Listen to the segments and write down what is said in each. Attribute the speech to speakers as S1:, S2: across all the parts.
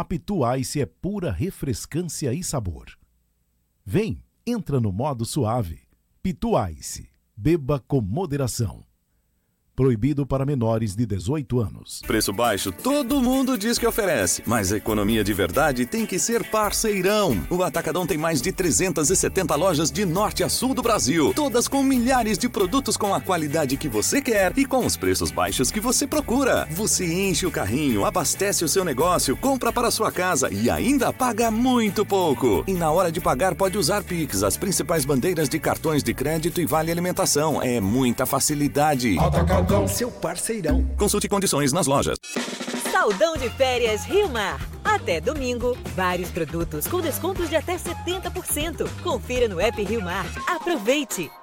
S1: A Pitu Ice é pura refrescância e sabor. Vem, entra no modo suave. Pitu Ice. Beba com moderação. Proibido para menores de 18 anos.
S2: Preço baixo, todo mundo diz que oferece. Mas a economia de verdade tem que ser parceirão. O Atacadão tem mais de 370 lojas de norte a sul do Brasil. Todas com milhares de produtos com a qualidade que você quer e com os preços baixos que você procura. Você enche o carrinho, abastece o seu negócio, compra para a sua casa e ainda paga muito pouco. E na hora de pagar pode usar Pix, as principais bandeiras de cartões de crédito e vale alimentação. É muita facilidade.
S3: Atacadão, seu parceirão.
S2: Consulte condições nas lojas.
S4: Saldão de férias Rio Mar. Até domingo, vários produtos com descontos de até 70%. Confira no app Rio Mar. Aproveite!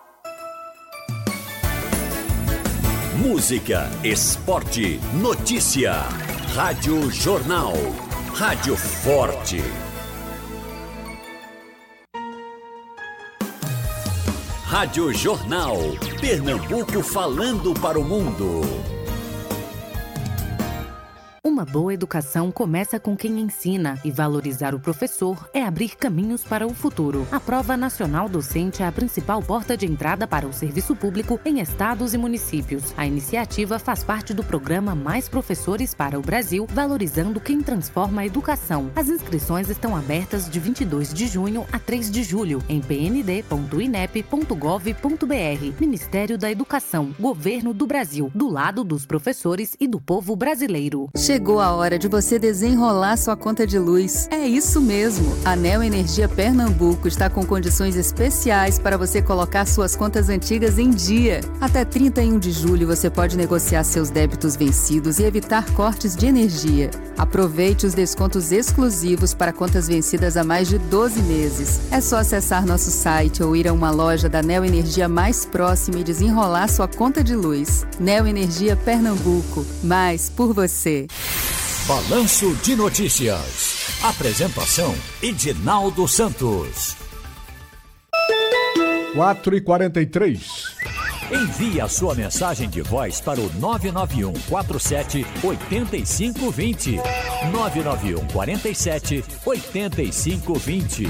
S5: Música, esporte, notícia. Rádio Jornal. Rádio Forte. Rádio Jornal. Pernambuco falando para o mundo.
S6: Uma boa educação começa com quem ensina e valorizar o professor é abrir caminhos para o futuro. A Prova Nacional Docente é a principal porta de entrada para o serviço público em estados e municípios. A iniciativa faz parte do programa Mais Professores para o Brasil, valorizando quem transforma a educação. As inscrições estão abertas de 22 de junho a 3 de julho em pnd.inep.gov.br. Ministério da Educação, Governo do Brasil, do lado dos professores e do povo brasileiro.
S7: Chegou a hora de você desenrolar sua conta de luz. É isso mesmo! A Neo Energia Pernambuco está com condições especiais para você colocar suas contas antigas em dia. Até 31 de julho você pode negociar seus débitos vencidos e evitar cortes de energia. Aproveite os descontos exclusivos para contas vencidas há mais de 12 meses. É só acessar nosso site ou ir a uma loja da Neo Energia mais próxima e desenrolar sua conta de luz. Neo Energia Pernambuco. Mais por você.
S5: Balanço de Notícias. Apresentação: Edinaldo Santos.
S8: 4h43.
S5: Envie a sua mensagem de voz para o 991 47 8520. 991 47 8520.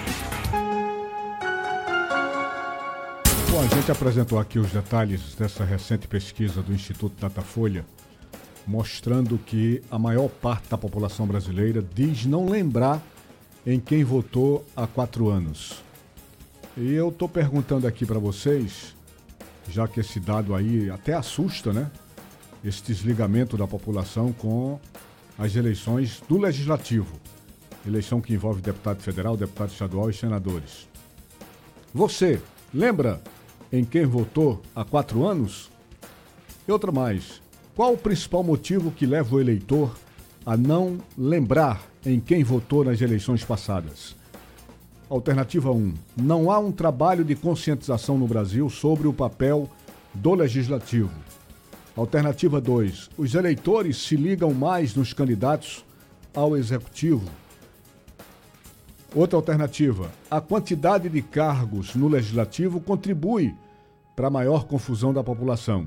S8: Bom, a gente apresentou aqui os detalhes dessa recente pesquisa do Instituto Datafolha, mostrando que a maior parte da população brasileira diz não lembrar em quem votou há 4 anos. E eu estou perguntando aqui para vocês, já que esse dado aí até assusta, né? Esse desligamento da população com as eleições do Legislativo. Eleição que envolve deputado federal, deputado estadual e senadores. Você lembra em quem votou há 4 anos? E outra mais. Qual o principal motivo que leva o eleitor a não lembrar em quem votou nas eleições passadas? Alternativa 1. Não há um trabalho de conscientização no Brasil sobre o papel do Legislativo. Alternativa 2. Os eleitores se ligam mais nos candidatos ao Executivo. Outra alternativa. A quantidade de cargos no Legislativo contribui para a maior confusão da população.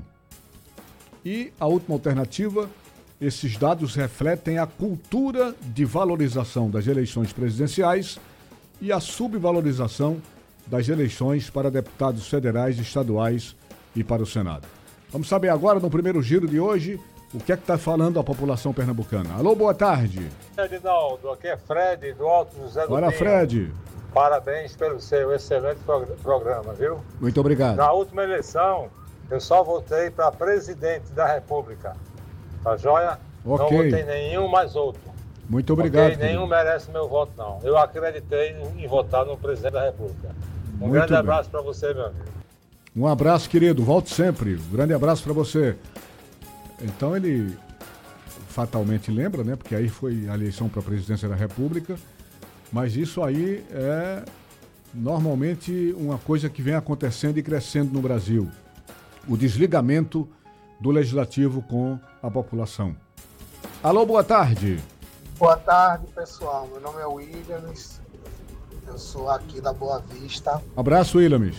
S8: E a última alternativa, esses dados refletem a cultura de valorização das eleições presidenciais e a subvalorização das eleições para deputados federais, estaduais e para o Senado. Vamos saber agora, no primeiro giro de hoje, o que é que está falando a população pernambucana. Alô, boa tarde.
S9: Edinaldo, aqui é Fred, do Alto José do
S8: Bora,
S9: Pinho.
S8: Fred.
S9: Parabéns pelo seu excelente programa, viu?
S8: Muito obrigado.
S9: Na última eleição, eu só votei para presidente da República. Tá joia?
S8: Ok.
S9: Não votei nenhum mais outro.
S8: Muito obrigado.
S9: Okay? Nenhum merece meu voto, não. Eu acreditei em votar no presidente da República. Um
S8: Muito
S9: grande
S8: bem.
S9: abraço para você, meu amigo.
S8: Um abraço, querido. Volte sempre. Um grande abraço para você. Então ele fatalmente lembra, né? Porque aí foi a eleição para a presidência da República. Mas isso aí é normalmente uma coisa que vem acontecendo e crescendo no Brasil. O desligamento do Legislativo com a população. Alô, boa tarde.
S10: Boa tarde, pessoal. Meu nome é Williams. Eu sou aqui da Boa Vista.
S8: Abraço, Williams.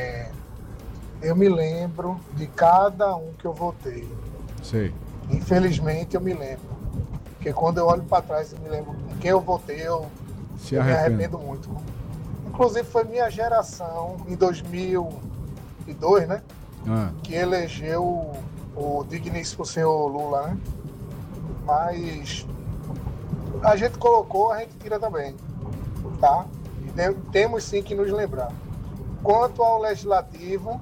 S10: Eu me lembro de cada um que eu votei.
S8: Sei.
S10: Infelizmente, eu me lembro. Porque quando eu olho para trás e me lembro com quem eu votei, eu me arrependo muito. Inclusive foi minha geração, em 2002, né? Que elegeu o digníssimo senhor Lula, né? Mas a gente colocou, a gente tira também, tá? E temos sim que nos lembrar. Quanto ao legislativo,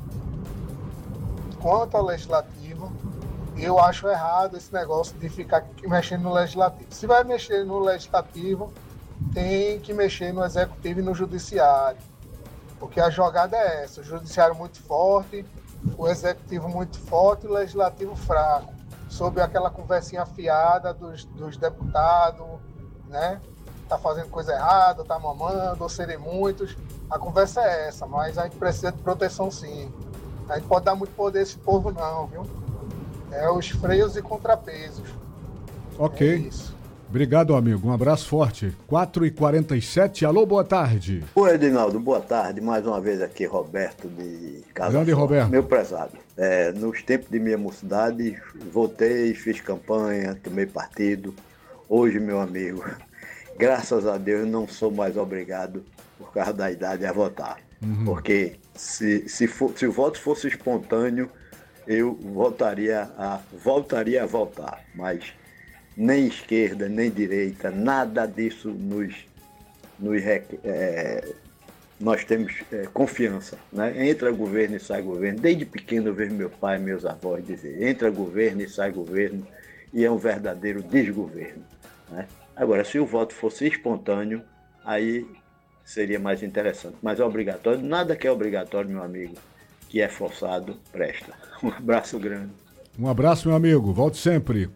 S10: eu acho errado esse negócio de ficar mexendo no legislativo. Se vai mexer no legislativo, tem que mexer no executivo e no judiciário. Porque a jogada é essa, o judiciário muito forte, o executivo muito forte e o legislativo fraco. Sob aquela conversinha fiada dos deputados, né? Tá fazendo coisa errada, tá mamando, ou serem muitos. A conversa é essa, mas a gente precisa de proteção sim. A gente pode dar muito poder a esse povo não, viu? É os freios e contrapesos.
S8: Ok.
S10: É isso.
S8: Obrigado, amigo. Um abraço forte. 4h47. Alô, boa tarde.
S11: Oi, Edinaldo. Boa tarde. Mais uma vez aqui, Roberto de Casa
S8: Grande
S11: Forte.
S8: Roberto.
S11: Meu prezado. Nos tempos de minha mocidade, votei, fiz campanha, tomei partido. Hoje, meu amigo, graças a Deus, não sou mais obrigado, por causa da idade, a votar. Porque se o voto fosse espontâneo, eu voltaria a votar. Mas nem esquerda, nem direita, nada disso nós temos confiança, né? Entra governo e sai governo. Desde pequeno eu vejo meu pai e meus avós dizer, entra governo e sai governo, e é um verdadeiro desgoverno, né? Agora, se o voto fosse espontâneo, aí seria mais interessante. Mas é obrigatório, nada que é obrigatório, meu amigo, que é forçado, presta. Um abraço grande.
S8: Um abraço, meu amigo. Volte sempre.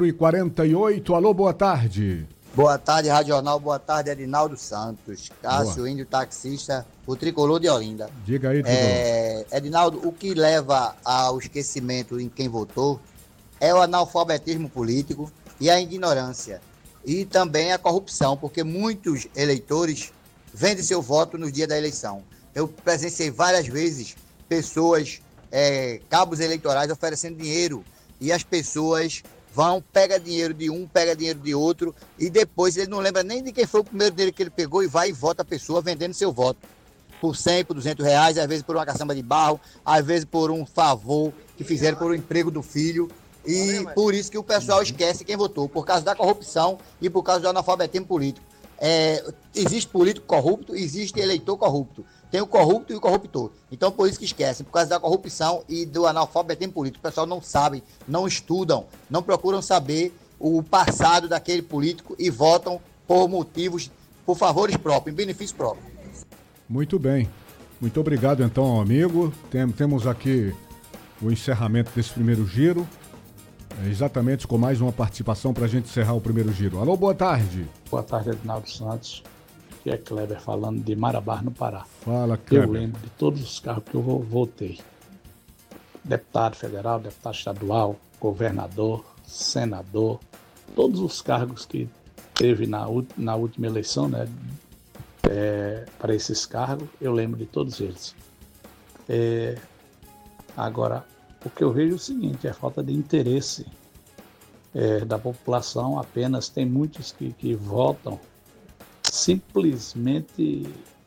S8: 4h48. Alô, boa tarde.
S12: Boa tarde, Rádio Jornal. Boa tarde, Edinaldo Santos. Cássio, índio taxista, o tricolor de Olinda.
S8: Diga aí, tricolor.
S12: Edinaldo, o que leva ao esquecimento em quem votou é o analfabetismo político e a ignorância. E também a corrupção, porque muitos eleitores vendem seu voto no dia da eleição. Eu presenciei várias vezes pessoas, cabos eleitorais oferecendo dinheiro, e as pessoas pega dinheiro de um, pega dinheiro de outro, e depois ele não lembra nem de quem foi o primeiro dinheiro que ele pegou e vai e vota a pessoa vendendo seu voto. Por 100, por 200 reais, às vezes por uma caçamba de barro, às vezes por um favor que fizeram por um emprego do filho. E por isso que o pessoal esquece quem votou, por causa da corrupção e por causa do analfabetismo político. Existe político corrupto, existe eleitor corrupto. Tem o corrupto e o corruptor. Então, por isso que esquecem, por causa da corrupção e do analfabetismo político. O pessoal não sabe, não estudam, não procuram saber o passado daquele político e votam por motivos, por favores próprios, em benefício próprio.
S8: Muito bem. Muito obrigado, então, amigo. Temos aqui o encerramento desse primeiro giro. Exatamente, com mais uma participação para a gente encerrar o primeiro giro. Alô, boa tarde.
S13: Boa tarde, Edinaldo Santos. Aqui é Kleber falando de Marabá, no Pará.
S8: Fala, Kleber.
S13: Eu lembro de todos os cargos que eu votei. Deputado federal, deputado estadual, governador, senador, todos os cargos que teve na última eleição, né, para esses cargos, eu lembro de todos eles. Agora, o que eu vejo é o seguinte, é a falta de interesse da população apenas. Tem muitos que votam simplesmente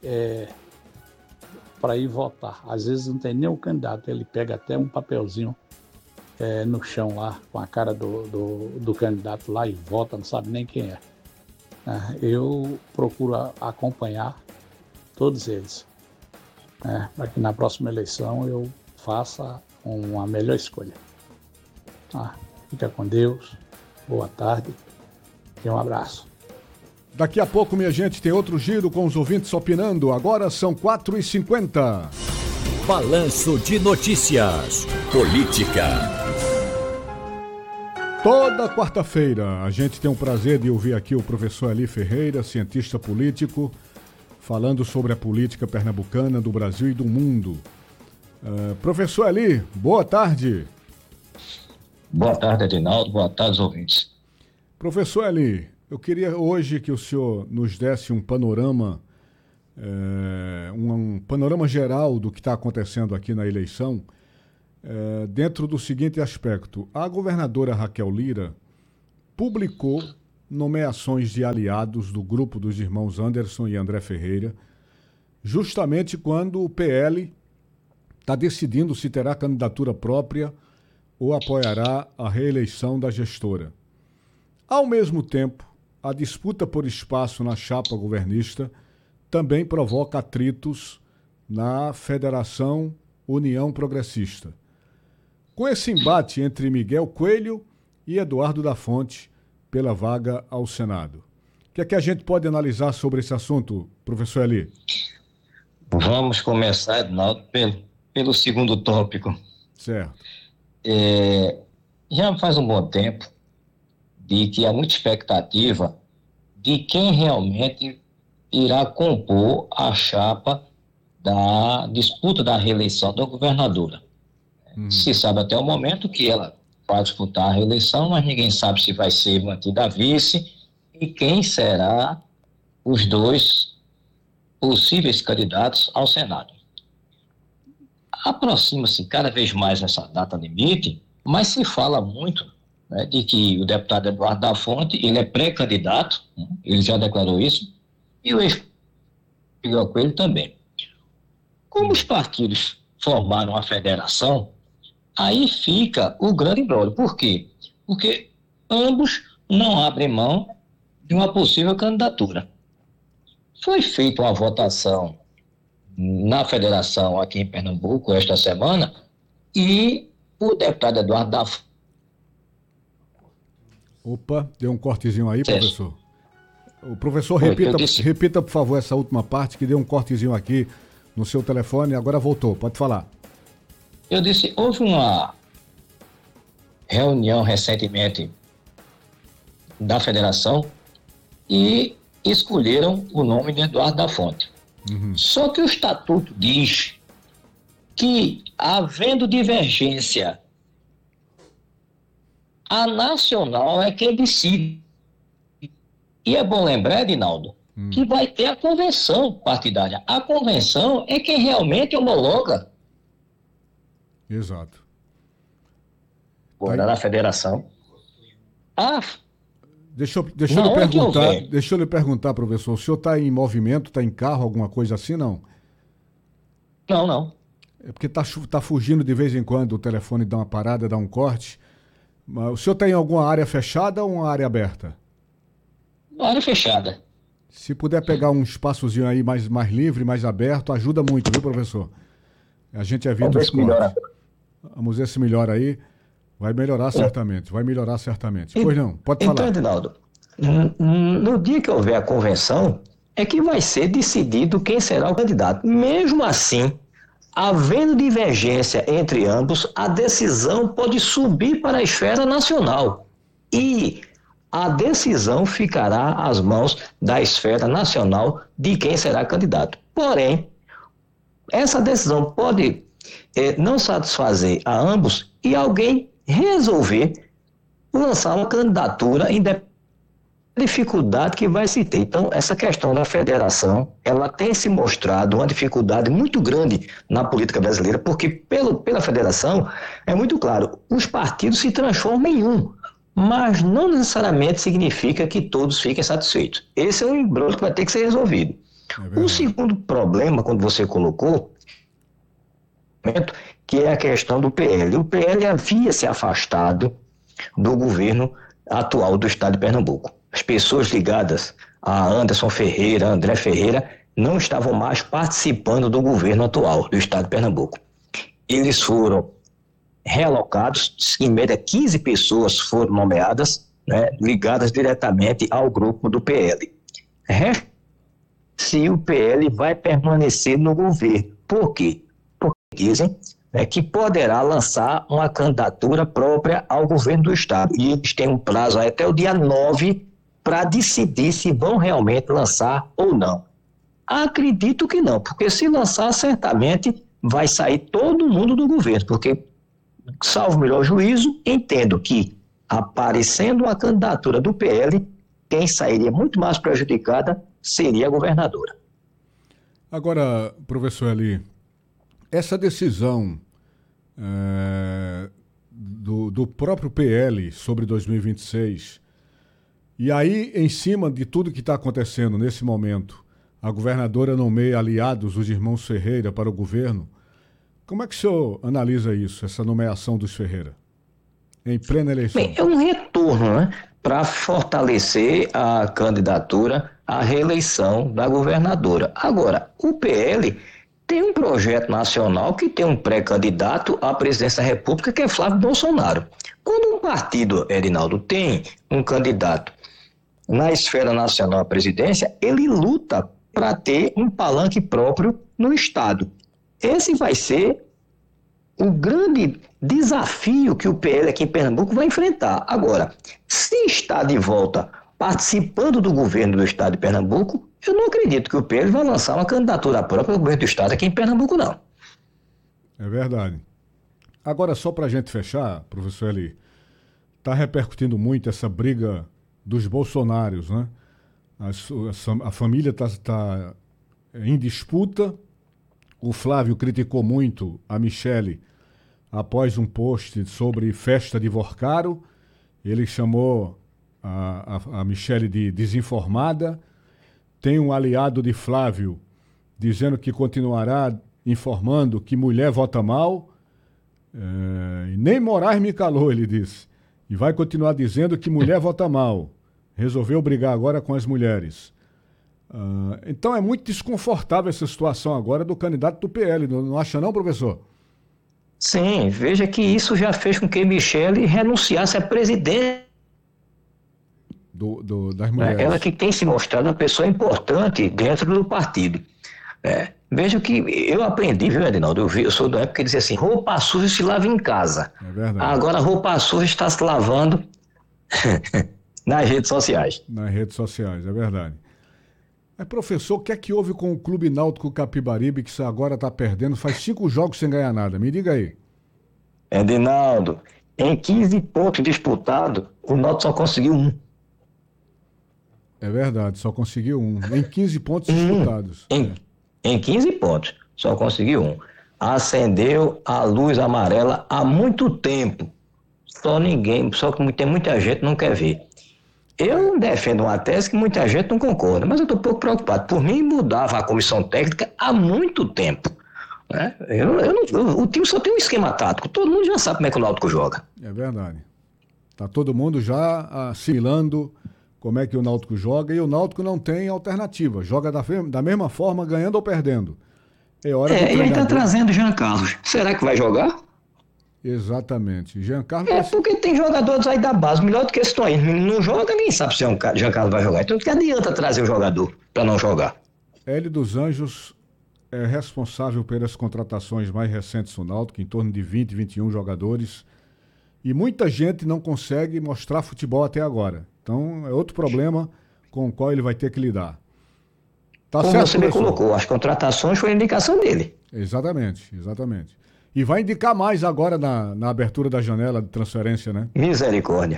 S13: para ir votar. Às vezes não tem nem o candidato, ele pega até um papelzinho no chão lá, com a cara do candidato lá e vota, não sabe nem quem é. Eu procuro acompanhar todos eles, para que na próxima eleição eu faça uma melhor escolha. Fica com Deus, boa tarde e um abraço.
S8: Daqui a pouco, minha gente, tem outro giro com os ouvintes opinando. Agora são 4h50.
S5: Balanço de notícias. Política.
S8: Toda quarta-feira a gente tem o prazer de ouvir aqui o professor Eli Ferreira, cientista político, falando sobre a política pernambucana, do Brasil e do mundo. Professor Eli, boa tarde.
S14: Boa tarde, Edinaldo. Boa tarde, ouvintes.
S8: Professor Eli, eu queria hoje que o senhor nos desse um panorama, um panorama geral do que está acontecendo aqui na eleição, dentro do seguinte aspecto. A governadora Raquel Lira publicou nomeações de aliados do grupo dos irmãos Anderson e André Ferreira, justamente quando o PL está decidindo se terá candidatura própria ou apoiará a reeleição da gestora. Ao mesmo tempo, a disputa por espaço na chapa governista também provoca atritos na Federação União Progressista. Com esse embate entre Miguel Coelho e Eduardo da Fonte pela vaga ao Senado. O que é que a gente pode analisar sobre esse assunto, professor Eli?
S14: Vamos começar, Ednaldo, pelo segundo tópico.
S8: Certo.
S14: Já faz um bom tempo de que há muita expectativa de quem realmente irá compor a chapa da disputa da reeleição da governadora. Se sabe até o momento que ela vai disputar a reeleição, mas ninguém sabe se vai ser mantida a vice e quem será os dois possíveis candidatos ao Senado. Aproxima-se cada vez mais essa data limite, mas se fala muito, né, de que o deputado Eduardo da Fonte, ele é pré-candidato, né, ele já declarou isso, e o ex-Miguel Coelho também. Como os partidos formaram a federação, aí fica o grande imbróglio. Por quê? Porque ambos não abrem mão de uma possível candidatura. Foi feita uma votação na federação aqui em Pernambuco esta semana e o deputado Eduardo da Fonte...
S8: Opa, deu um cortezinho aí, professor. O professor, repita, por favor, essa última parte, que deu um cortezinho aqui no seu telefone, agora voltou, pode falar.
S14: Eu disse, houve uma reunião recentemente da federação e escolheram o nome de Eduardo da Fonte. Só que o estatuto diz que, havendo divergência, a nacional é quem decide. E é bom lembrar, Edinaldo, que vai ter a convenção partidária. A convenção é quem realmente homologa.
S8: Exato.
S14: Agora na federação.
S8: Deixa eu lhe perguntar, professor, o senhor está em movimento, está em carro, alguma coisa assim, não?
S14: Não.
S8: É porque tá fugindo de vez em quando, o telefone dá uma parada, dá um corte. Mas o senhor está em alguma área fechada ou uma área aberta?
S14: Área fechada.
S8: Se puder pegar um espaçozinho aí mais livre, mais aberto, ajuda muito, viu, professor? A gente evita os cortes. Vamos ver se melhora aí. Vai melhorar certamente. Pois não, pode falar.
S14: Então, Edinaldo, no dia que houver a convenção, é que vai ser decidido quem será o candidato. Mesmo assim, havendo divergência entre ambos, a decisão pode subir para a esfera nacional. E a decisão ficará às mãos da esfera nacional de quem será candidato. Porém, essa decisão pode não satisfazer a ambos e alguém resolver lançar uma candidatura independente da dificuldade que vai se ter. Então, essa questão da federação, ela tem se mostrado uma dificuldade muito grande na política brasileira, porque pela federação, é muito claro, os partidos se transformam em um, mas não necessariamente significa que todos fiquem satisfeitos. Esse é um imbróglio que vai ter que ser resolvido. O segundo problema, quando você colocou, que é a questão do PL. O PL havia se afastado do governo atual do estado de Pernambuco. As pessoas ligadas a Anderson Ferreira, André Ferreira, não estavam mais participando do governo atual do estado de Pernambuco. Eles foram realocados, em média 15 pessoas foram nomeadas, né, ligadas diretamente ao grupo do PL. Se o PL vai permanecer no governo. Por quê? Porque dizem que poderá lançar uma candidatura própria ao governo do estado. E eles têm um prazo até o dia 9 para decidir se vão realmente lançar ou não. Acredito que não, porque se lançar, certamente vai sair todo mundo do governo, porque, salvo o melhor juízo, entendo que, aparecendo uma candidatura do PL, quem sairia muito mais prejudicada seria a governadora.
S8: Agora, professor Eli, essa decisão do próprio PL sobre 2026 E aí, em cima de tudo que está acontecendo nesse momento, a governadora nomeia aliados, os irmãos Ferreira, para o governo. Como é que o senhor analisa isso, essa nomeação dos Ferreira, em plena eleição?
S14: Bem, é um retorno, né, para fortalecer a candidatura à reeleição da governadora. Agora, o PL tem um projeto nacional que tem um pré-candidato à presidência da República, que é Flávio Bolsonaro. Quando um partido, Erinaldo, tem um candidato na esfera nacional à presidência, ele luta para ter um palanque próprio no Estado. Esse vai ser o grande desafio que o PL aqui em Pernambuco vai enfrentar. Agora, se está de volta participando do governo do Estado de Pernambuco, eu não acredito que o PL vai lançar uma candidatura própria ao governo do Estado aqui em Pernambuco, não.
S8: É verdade. Agora, só para a gente fechar, professor Eli, está repercutindo muito essa briga dos bolsonaros, né? A família está em disputa. O Flávio criticou muito a Michele após um post sobre festa de Vorcaro. Ele chamou a Michele de desinformada. Tem um aliado de Flávio dizendo que continuará informando que mulher vota mal. E nem Moraes me calou, ele disse. E vai continuar dizendo que mulher vota mal. Resolveu brigar agora com as mulheres. Então é muito desconfortável essa situação agora do candidato do PL, não acha não, professor?
S14: Sim, veja que isso já fez com que Michele renunciasse à presidência.
S8: Das mulheres.
S14: Ela que tem se mostrado uma pessoa importante dentro do partido. Veja que eu aprendi, viu, Edinaldo? Eu sou da época que dizia assim, roupa suja se lava em casa.
S8: É verdade.
S14: Agora roupa suja está se lavando nas redes sociais.
S8: Nas redes sociais, é verdade. Mas, professor, o que é que houve com o Clube Náutico Capibaribe, que agora está perdendo, faz 5 jogos sem ganhar nada? Me diga aí.
S14: Edinaldo, em 15 pontos disputados, o Náutico só conseguiu 1.
S8: É verdade, só conseguiu 1. Em 15 pontos disputados.
S14: Em 15 pontos, só conseguiu 1. Acendeu a luz amarela há muito tempo. Só que tem muita gente que não quer ver. Eu defendo uma tese que muita gente não concorda, mas eu estou um pouco preocupado. Por mim, mudava a comissão técnica há muito tempo. Né? O time só tem um esquema tático. Todo mundo já sabe como é que o Náutico joga.
S8: É verdade. Está todo mundo já assimilando como é que o Náutico joga, e o Náutico não tem alternativa. Joga da mesma forma, ganhando ou perdendo.
S14: E aí está trazendo Jean Carlos. Será que vai jogar?
S8: Exatamente. Jean Carlos...
S14: porque tem jogadores aí da base, melhor do que esse estão aí. Não joga, ninguém sabe se Jean Carlos vai jogar. Então, que adianta trazer o jogador para não jogar?
S8: Hélio dos Anjos é responsável pelas contratações mais recentes do Náutico, em torno de 20, 21 jogadores. E muita gente não consegue mostrar futebol até agora. Então, é outro problema com o qual ele vai ter que lidar. Tá
S14: Como
S8: certo,
S14: você me colocou, as contratações foi a indicação dele.
S8: Exatamente. E vai indicar mais agora na abertura da janela de transferência, né?
S14: Misericórdia.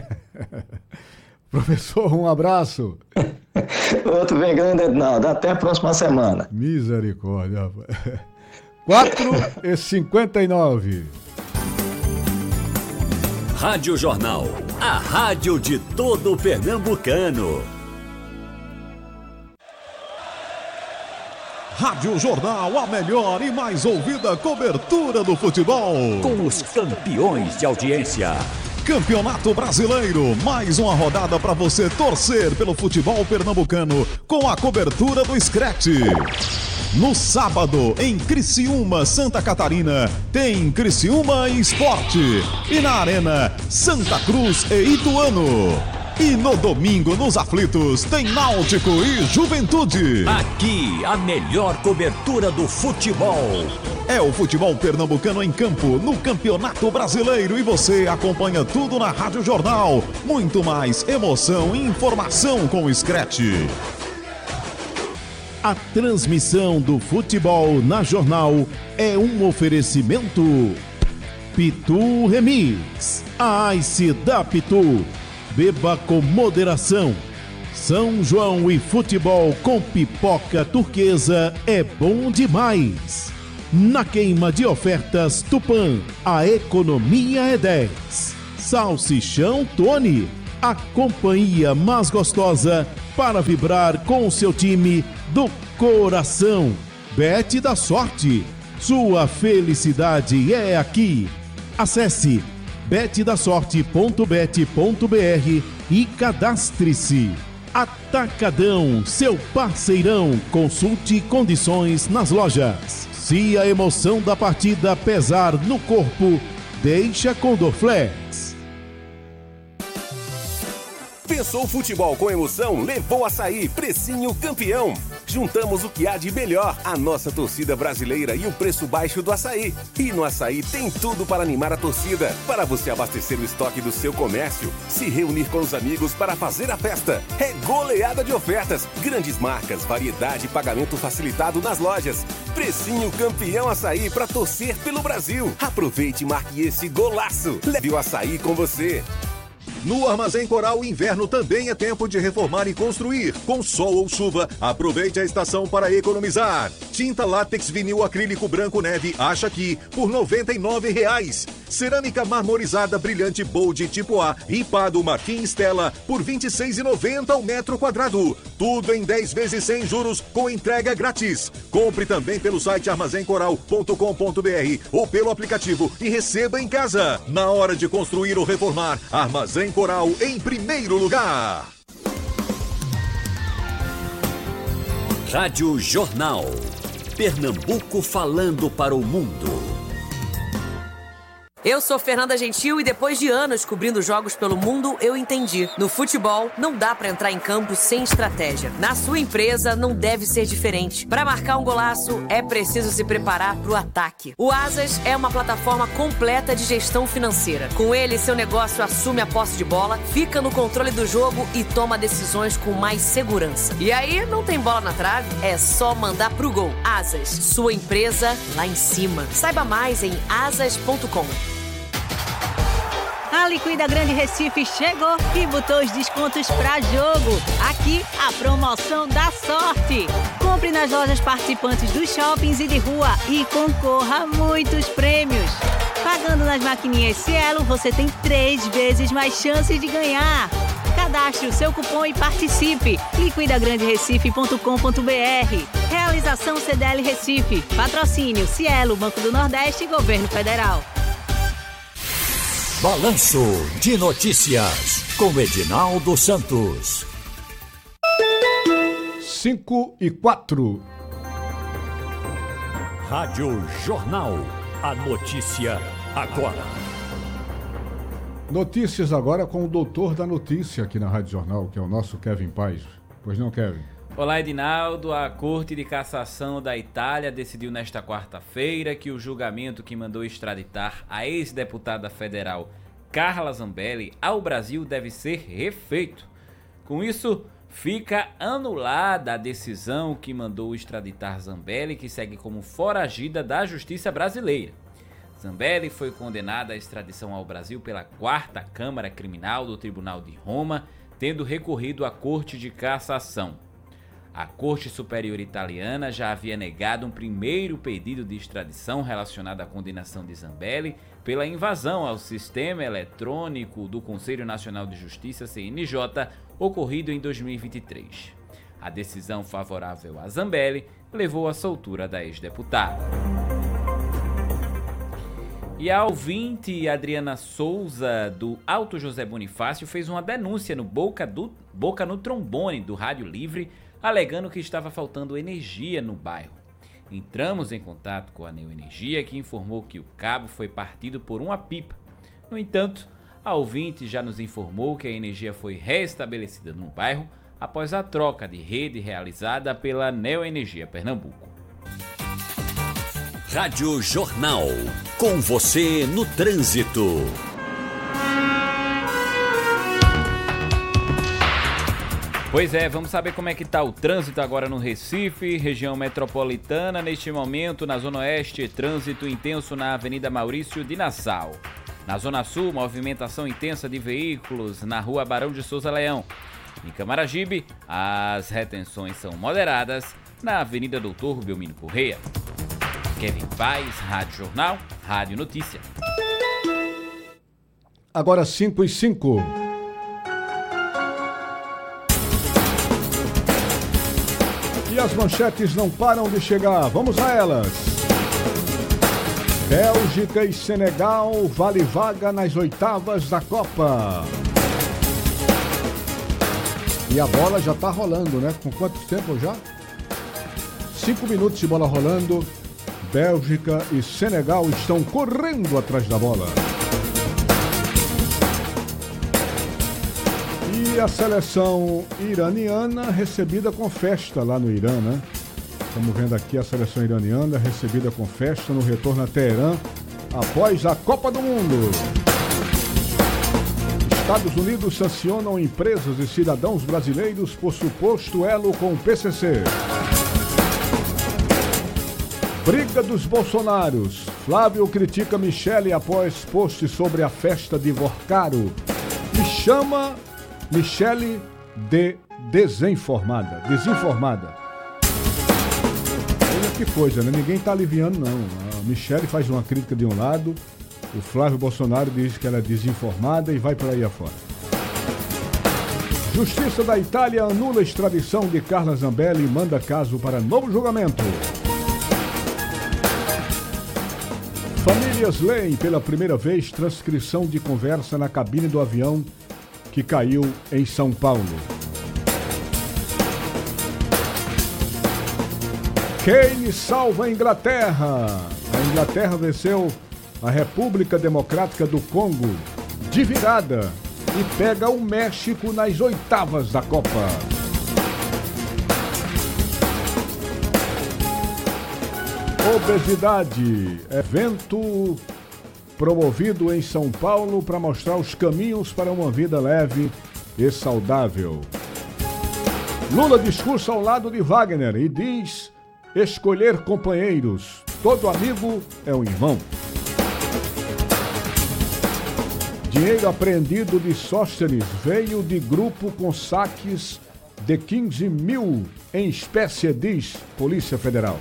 S8: Professor, um abraço.
S14: Outro bem grande, Ednaldo. Até a próxima semana.
S8: Misericórdia. 4h59.
S5: Rádio Jornal, a rádio de todo pernambucano.
S1: Rádio Jornal, a melhor e mais ouvida cobertura do futebol.
S5: Com os campeões de audiência.
S1: Campeonato Brasileiro, mais uma rodada para você torcer pelo futebol pernambucano com a cobertura do Scratch. No sábado, em Criciúma, Santa Catarina, tem Criciúma Esporte. E na Arena, Santa Cruz e Ituano. E no domingo, nos aflitos, tem Náutico e Juventude.
S5: Aqui, a melhor cobertura do futebol.
S1: É o futebol pernambucano em campo, no Campeonato Brasileiro. E você acompanha tudo na Rádio Jornal. Muito mais emoção e informação com o Scratch. A transmissão do futebol na Jornal é um oferecimento Pitu Remix. A Ice da Pitu. Beba com moderação. São João e futebol com pipoca turquesa é bom demais. Na queima de ofertas Tupã, a economia é 10. Salsichão Tony, a companhia mais gostosa para vibrar com o seu time do coração. Bet da Sorte. Sua felicidade é aqui. Acesse betdasorte.bet.br e cadastre-se. Atacadão, seu parceirão. Consulte condições nas lojas. Se a emoção da partida pesar no corpo, deixa com Dorflex.
S15: Pensou futebol com emoção? Levou Açaí, precinho campeão. Juntamos o que há de melhor, a nossa torcida brasileira e o preço baixo do açaí. E no Açaí tem tudo para animar a torcida, para você abastecer o estoque do seu comércio, se reunir com os amigos para fazer a festa. É goleada de ofertas, grandes marcas, variedade e pagamento facilitado nas lojas. Precinho campeão Açaí para torcer pelo Brasil. Aproveite e marque esse golaço. Leve o Açaí com você.
S16: No Armazém Coral, inverno também é tempo de reformar e construir. Com sol ou chuva, aproveite a estação para economizar. Tinta látex vinil acrílico branco neve, acha aqui, por R$ 99,00. Cerâmica marmorizada brilhante Bold tipo A, ripado Marfim Stella, por R$ 26,90 ao metro quadrado. Tudo em 10 vezes sem juros, com entrega grátis. Compre também pelo site armazencoral.com.br ou pelo aplicativo e receba em casa. Na hora de construir ou reformar, Armazém Coral em primeiro lugar.
S5: Rádio Jornal. Pernambuco falando para o mundo.
S17: Eu sou Fernanda Gentil e depois de anos cobrindo jogos pelo mundo, eu entendi. No futebol, não dá pra entrar em campo sem estratégia. Na sua empresa, não deve ser diferente. Para marcar um golaço, é preciso se preparar pro ataque. O Asas é uma plataforma completa de gestão financeira. Com ele, seu negócio assume a posse de bola, fica no controle do jogo e toma decisões com mais segurança. E aí, não tem bola na trave? É só mandar pro gol. Asas, sua empresa lá em cima. Saiba mais em asas.com.
S18: A Liquida Grande Recife chegou e botou os descontos pra jogo. Aqui, a promoção da sorte. Compre nas lojas participantes dos shoppings e de rua e concorra a muitos prêmios. Pagando nas maquininhas Cielo, você tem 3 vezes mais chances de ganhar. Cadastre o seu cupom e participe. liquidagranderecife.com.br. Realização CDL Recife. Patrocínio Cielo, Banco do Nordeste e Governo Federal.
S5: Balanço de Notícias, com Edinaldo Santos.
S8: 5:04.
S5: Rádio Jornal, a notícia agora.
S8: Notícias agora com o doutor da notícia aqui na Rádio Jornal, que é o nosso Kevin Paz. Pois não, Kevin?
S19: Olá, Edinaldo. A Corte de Cassação da Itália decidiu nesta quarta-feira que o julgamento que mandou extraditar a ex-deputada federal Carla Zambelli ao Brasil deve ser refeito. Com isso, fica anulada a decisão que mandou extraditar Zambelli, que segue como foragida da Justiça brasileira. Zambelli foi condenada à extradição ao Brasil pela 4ª Câmara Criminal do Tribunal de Roma, tendo recorrido à Corte de Cassação. A Corte Superior Italiana já havia negado um primeiro pedido de extradição relacionado à condenação de Zambelli pela invasão ao sistema eletrônico do Conselho Nacional de Justiça, CNJ, ocorrido em 2023. A decisão favorável a Zambelli levou à soltura da ex-deputada. E a ouvinte Adriana Souza, do Alto José Bonifácio, fez uma denúncia no Boca no Trombone do Rádio Livre, alegando que estava faltando energia no bairro. Entramos em contato com a Neoenergia, que informou que o cabo foi partido por uma pipa. No entanto, a ouvinte já nos informou que a energia foi restabelecida no bairro após a troca de rede realizada pela Neoenergia Pernambuco.
S5: Rádio Jornal, com você no trânsito.
S19: Pois é, vamos saber como é que está o trânsito agora no Recife, região metropolitana. Neste momento, na Zona Oeste, trânsito intenso na Avenida Maurício de Nassau. Na Zona Sul, movimentação intensa de veículos na Rua Barão de Souza Leão. Em Camaragibe, as retenções são moderadas na Avenida Doutor Belmino Correia. Kevin Paz, Rádio Jornal, Rádio Notícia.
S8: Agora 5:05. E as manchetes não param de chegar. Vamos a elas. Bélgica e Senegal vale vaga nas oitavas da Copa. E a bola já tá rolando, né? Com quanto tempo já? 5 minutos de bola rolando. Bélgica e Senegal estão correndo atrás da bola. E a seleção iraniana recebida com festa lá no Irã, né? Estamos vendo aqui a seleção iraniana recebida com festa no retorno a Teherã após a Copa do Mundo. Estados Unidos sancionam empresas e cidadãos brasileiros por suposto elo com o PCC. Briga dos Bolsonaros. Flávio critica Michele após post sobre a festa de Vorcaro e chama Michele de desinformada. Olha que coisa, né? Ninguém tá aliviando, não. A Michele faz uma crítica de um lado, o Flávio Bolsonaro diz que ela é desinformada e vai por aí afora. Justiça da Itália anula a extradição de Carla Zambelli e manda caso para novo julgamento. Famílias leem pela primeira vez transcrição de conversa na cabine do avião que caiu em São Paulo. Kane salva a Inglaterra. A Inglaterra venceu a República Democrática do Congo de virada e pega o México nas oitavas da Copa. Obesidade, evento promovido em São Paulo para mostrar os caminhos para uma vida leve e saudável. Lula discursa ao lado de Wagner e diz escolher companheiros. Todo amigo é um irmão. Dinheiro apreendido de Sóstenes veio de grupo com saques de 15 mil em espécie, diz Polícia Federal.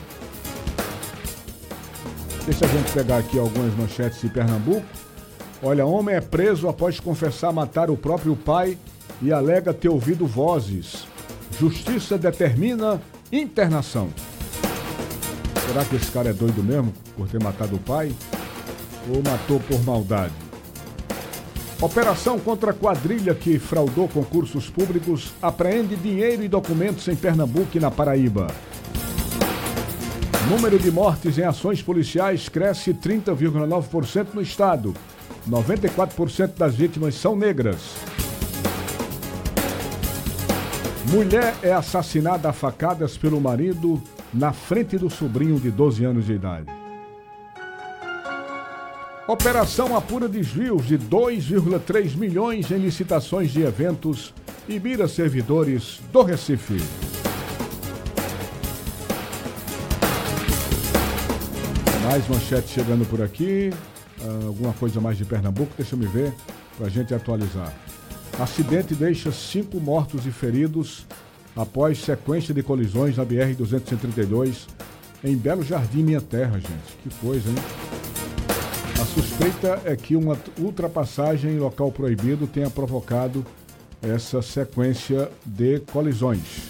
S8: Deixa a gente pegar aqui algumas manchetes de Pernambuco. Olha, homem é preso após confessar matar o próprio pai e alega ter ouvido vozes. Justiça determina internação. Será que esse cara é doido mesmo por ter matado o pai? Ou matou por maldade? Operação contra a quadrilha que fraudou concursos públicos apreende dinheiro e documentos em Pernambuco e na Paraíba. Número de mortes em ações policiais cresce 30,9% no estado. 94% das vítimas são negras. Mulher é assassinada a facadas pelo marido na frente do sobrinho de 12 anos de idade. Operação apura desvios de 2,3 milhões em licitações de eventos e mira servidores do Recife. Mais manchete chegando por aqui. Alguma coisa mais de Pernambuco, deixa eu me ver, para a gente atualizar. Acidente deixa 5 mortos e feridos após sequência de colisões na BR-232 em Belo Jardim, minha terra, gente. Que coisa, hein? A suspeita é que uma ultrapassagem em local proibido tenha provocado essa sequência de colisões.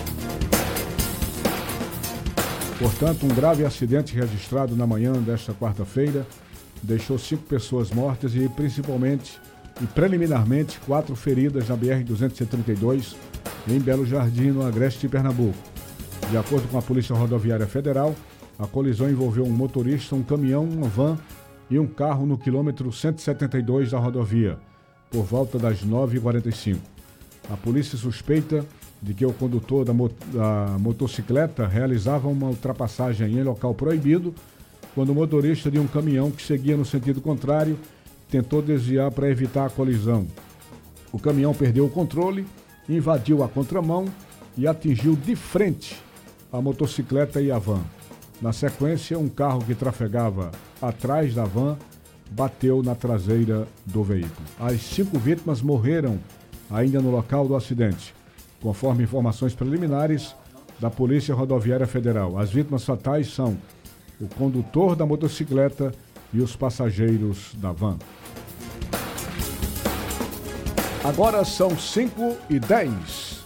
S8: Portanto, um grave acidente registrado na manhã desta quarta-feira deixou 5 pessoas mortas e preliminarmente 4 feridas na BR-232 em Belo Jardim, no agreste de Pernambuco. De acordo com a Polícia Rodoviária Federal, a colisão envolveu um motorista, um caminhão, uma van e um carro no quilômetro 172 da rodovia, por volta das 9h45. A polícia suspeita de que o condutor da motocicleta realizava uma ultrapassagem em local proibido quando o motorista de um caminhão que seguia no sentido contrário tentou desviar para evitar a colisão. O caminhão perdeu o controle, invadiu a contramão e atingiu de frente a motocicleta e a van. Na sequência, um carro que trafegava atrás da van bateu na traseira do veículo. As 5 vítimas morreram ainda no local do acidente, conforme informações preliminares da Polícia Rodoviária Federal. As vítimas fatais são o condutor da motocicleta e os passageiros da van. Agora são 5h10.